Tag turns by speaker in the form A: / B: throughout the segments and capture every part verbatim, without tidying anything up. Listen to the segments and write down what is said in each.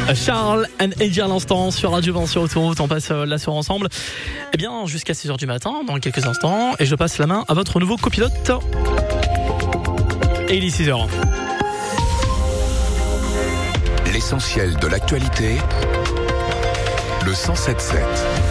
A: Charles and Eddie à l'instant sur Radio vingt sur Autoroute. On passe la soirée ensemble. Eh bien, jusqu'à six heures du matin, dans quelques instants. Et je passe la main à votre nouveau copilote. Et il est six heures.
B: L'essentiel de l'actualité. Le cent sept sept.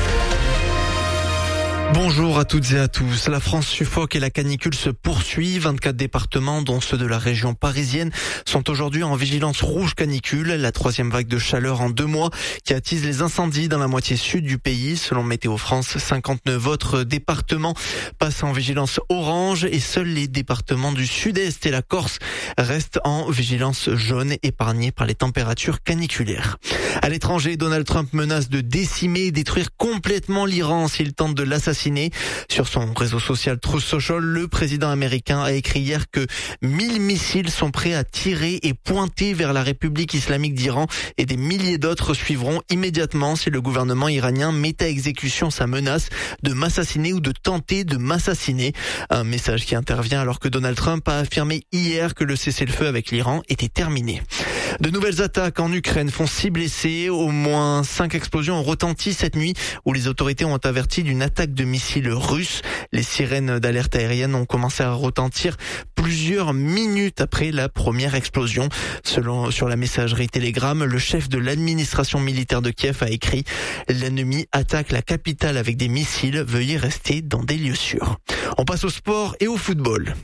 C: Bonjour à toutes et à tous. La France suffoque et la canicule se poursuit. vingt-quatre départements, dont ceux de la région parisienne, sont aujourd'hui en vigilance rouge canicule. La troisième vague de chaleur en deux mois qui attise les incendies dans la moitié sud du pays. Selon Météo France, cinquante-neuf autres départements passent en vigilance orange et seuls les départements du sud-est et la Corse restent en vigilance jaune, épargnés par les températures caniculaires. À l'étranger, Donald Trump menace de décimer et détruire complètement l'Iran s'il tente de l'assassiner. Sur son réseau social Truth Social, le président américain a écrit hier que mille missiles sont prêts à tirer et pointer vers la République islamique d'Iran et des milliers d'autres suivront immédiatement si le gouvernement iranien met à exécution sa menace de m'assassiner ou de tenter de m'assassiner. Un message qui intervient alors que Donald Trump a affirmé hier que le cessez-le-feu avec l'Iran était terminé. De nouvelles attaques en Ukraine font six blessés. Au moins cinq explosions ont retenti cette nuit où les autorités ont averti d'une attaque de missiles russes. Les sirènes d'alerte aérienne ont commencé à retentir plusieurs minutes après la première explosion. Selon sur la messagerie Telegram, le chef de l'administration militaire de Kiev a écrit « L'ennemi attaque la capitale avec des missiles. Veuillez rester dans des lieux sûrs ». On passe au sport et au football.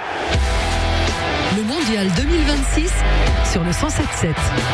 D: Le mondial deux mille vingt-six sur le cent sept sept.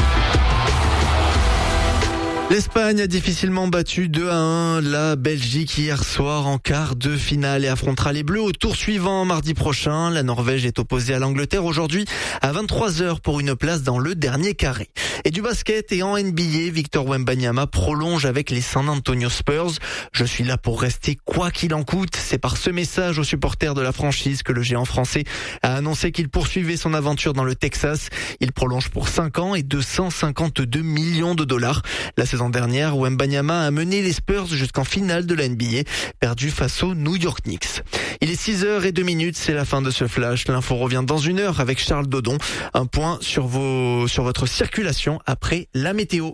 C: L'Espagne a difficilement battu deux à un la Belgique hier soir en quart de finale et affrontera les Bleus au tour suivant mardi prochain. La Norvège est opposée à l'Angleterre aujourd'hui à vingt-trois heures pour une place dans le dernier carré. Et du basket et en N B A, Victor Wembanyama prolonge avec les San Antonio Spurs. Je suis là pour rester quoi qu'il en coûte. C'est par ce message aux supporters de la franchise que le géant français a annoncé qu'il poursuivait son aventure dans le Texas. Il prolonge pour cinq ans et deux cent cinquante-deux millions de dollars. La saison dernière, Wembanyama a mené les Spurs jusqu'en finale de la N B A, perdu face aux New York Knicks. Il est six heures zéro deux, c'est la fin de ce flash. L'info revient dans une heure avec Charles Dodon. Un point sur vos, sur votre circulation après la météo.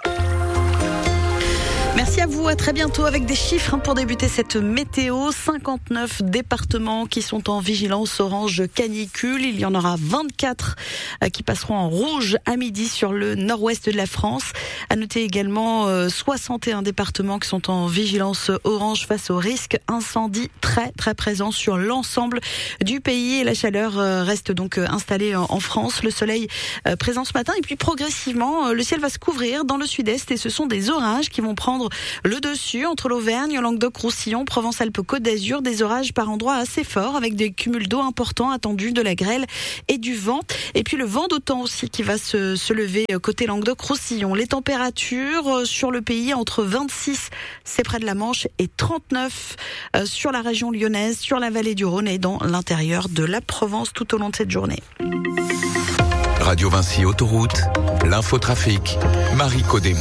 E: Merci à vous, à très bientôt avec des chiffres pour débuter cette météo. cinquante-neuf départements qui sont en vigilance orange canicule. Il y en aura vingt-quatre qui passeront en rouge à midi sur le nord-ouest de la France. À noter également soixante et un départements qui sont en vigilance orange face au risque incendie très très présent sur l'ensemble du pays. Et la chaleur reste donc installée en France. Le soleil présent ce matin et puis progressivement le ciel va se couvrir dans le sud-est et ce sont des orages qui vont prendre le dessus entre l'Auvergne, Languedoc-Roussillon, Provence-Alpes-Côte d'Azur, des orages par endroits assez forts avec des cumuls d'eau importants attendus, de la grêle et du vent. Et puis le vent d'autant aussi qui va se, se lever côté Languedoc-Roussillon. Les températures sur le pays entre vingt-six, c'est près de la Manche, et trente-neuf sur la région lyonnaise, sur la vallée du Rhône et dans l'intérieur de la Provence tout au long de cette journée.
B: Radio Vinci Autoroute, l'infotrafic, Marie Codemo.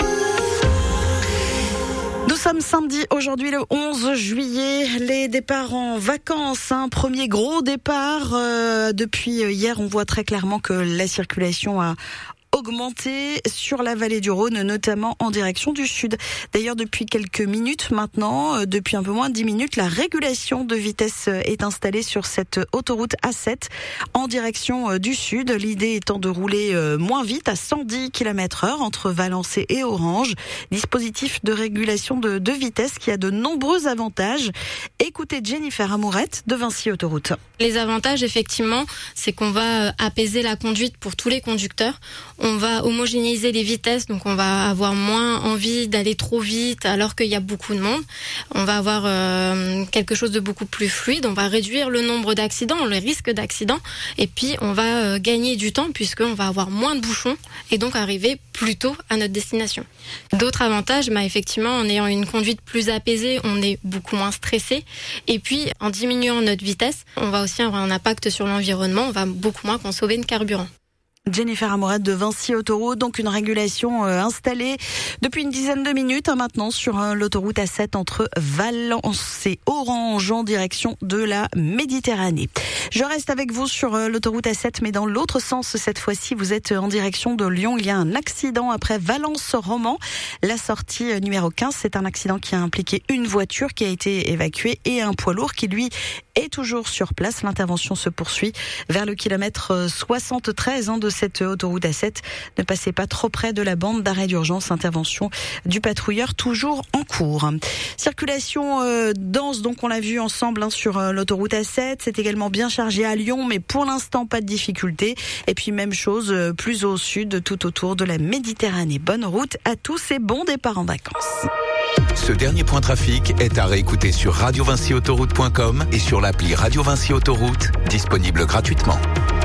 E: Nous sommes samedi, aujourd'hui le onze juillet, les départs en vacances, un premier gros départ. Euh, depuis hier, on voit très clairement que la circulation a augmenté sur la vallée du Rhône, notamment en direction du sud. D'ailleurs, depuis quelques minutes maintenant, depuis un peu moins de dix minutes, la régulation de vitesse est installée sur cette autoroute A sept en direction du sud. L'idée étant de rouler moins vite à cent dix kilomètres heure entre Valençay et Orange. Dispositif de régulation de, de vitesse qui a de nombreux avantages. Écoutez Jennifer Amourette de Vinci Autoroute.
F: Les avantages, effectivement, c'est qu'on va apaiser la conduite pour tous les conducteurs. On va homogénéiser les vitesses, donc on va avoir moins envie d'aller trop vite alors qu'il y a beaucoup de monde. On va avoir euh, quelque chose de beaucoup plus fluide, on va réduire le nombre d'accidents, le risque d'accident, et puis on va euh, gagner du temps puisqu'on va avoir moins de bouchons et donc arriver plus tôt à notre destination. D'autres avantages, bah, effectivement, en ayant une conduite plus apaisée, on est beaucoup moins stressé, et puis en diminuant notre vitesse, on va aussi avoir un impact sur l'environnement, on va beaucoup moins consommer de carburant.
E: Jennifer Amoret de Vinci Autoroute, donc une régulation euh, installée depuis une dizaine de minutes hein, maintenant sur euh, l'autoroute A sept entre Valence et Orange en direction de la Méditerranée. Je reste avec vous sur euh, l'autoroute A sept mais dans l'autre sens cette fois-ci. Vous êtes en direction de Lyon. Il y a un accident après Valence-Romans. La sortie euh, numéro quinze, c'est un accident qui a impliqué une voiture qui a été évacuée et un poids lourd qui lui est toujours sur place. L'intervention se poursuit vers le kilomètre soixante-treize hein, de cette autoroute A sept. Ne passez pas trop près de la bande d'arrêt d'urgence. Intervention du patrouilleur toujours en cours. Circulation euh, dense, donc on l'a vu ensemble hein, sur euh, l'autoroute A sept. C'est également bien chargé à Lyon, mais pour l'instant pas de difficulté. Et puis même chose euh, plus au sud, tout autour de la Méditerranée. Bonne route à tous et bon départ en vacances.
B: Ce dernier point trafic est à réécouter sur radio vinci autoroute point com et sur l'appli Radio Vinci Autoroute, disponible gratuitement.